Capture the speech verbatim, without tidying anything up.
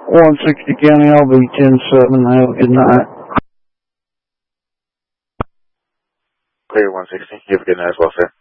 one sixty County, I'll be ten seven. Have a good night. Clear one sixty. You have a good night as well, sir.